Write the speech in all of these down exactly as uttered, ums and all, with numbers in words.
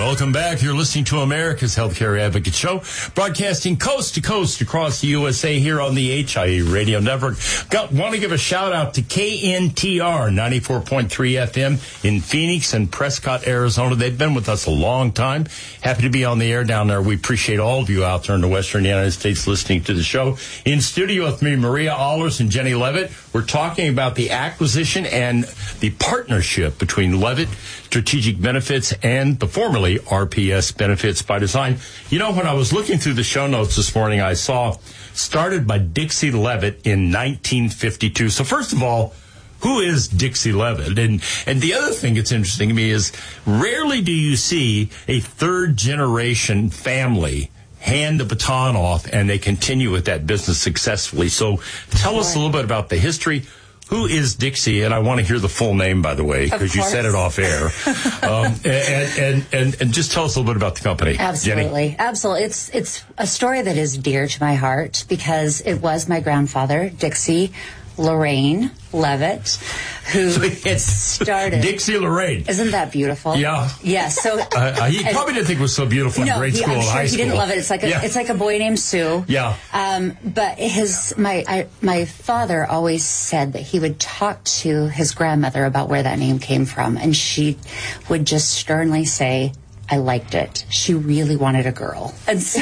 Welcome back. You're listening to America's Healthcare Advocate Show, broadcasting coast to coast across the U S A here on the H I A Radio Network. Got, want to give a shout out to K N T R ninety-four point three F M in Phoenix and Prescott, Arizona. They've been with us a long time. Happy to be on the air down there. We appreciate all of you out there in the Western United States listening to the show. In studio with me, Maria Allers and Jenny Levitt. We're talking about the acquisition and the partnership between Levitt Strategic Benefits and the formerly R P S Benefits by Design. You know, when I was looking through the show notes this morning, I saw started by Dixie Levitt in nineteen fifty-two. So first of all, who is Dixie Levitt? And and the other thing that's interesting to me is rarely do you see a third generation family hand the baton off and they continue with that business successfully. So tell us a little bit about the history. Who is Dixie? And I want to hear the full name, by the way, because you said it off air. um, and, and, and, and just tell us a little bit about the company. Absolutely. Jenny. Absolutely. It's, it's a story that is dear to my heart because it was my grandfather, Dixie Lorraine Levitt, who so started. Dixie Lorraine. Isn't that beautiful? Yeah. Yeah. So uh, he probably didn't think it was so beautiful in no, grade he, school I'm or sure high he school. didn't love it. It's like a, yeah. it's like a boy named Sue. Yeah. Um, but his my I, my father always said that he would talk to his grandmother about where that name came from, and she would just sternly say, I liked it. She really wanted a girl. And so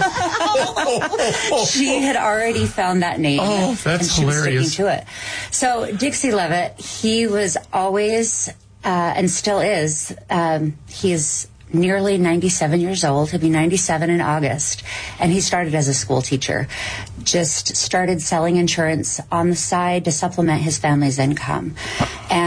she had already found that name. Oh, that's and she hilarious. Was sticking to it. So Dixie Levitt, he was always, uh, and still is, um, he is nearly ninety-seven years old. He'll be ninety-seven in August. And he started as a school teacher. Just started selling insurance on the side to supplement his family's income. And